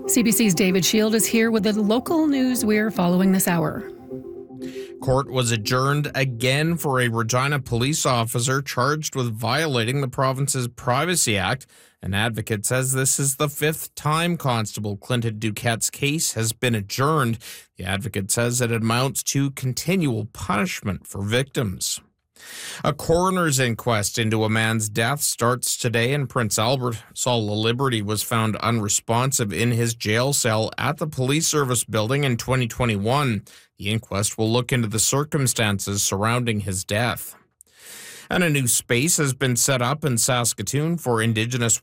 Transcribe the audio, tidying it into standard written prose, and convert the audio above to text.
CBC's David Shield is here with the local news we're following this hour. Court was adjourned again for a Regina police officer charged with violating the province's Privacy Act. An advocate says this is the fifth time Constable Clinton Duquette's case has been adjourned. The advocate says it amounts to continual punishment for victims. A coroner's inquest into a man's death starts today in Prince Albert. Saul Liberty was found unresponsive in his jail cell at the police service building in 2021. The inquest will look into the circumstances surrounding his death. And a new space has been set up in Saskatoon for Indigenous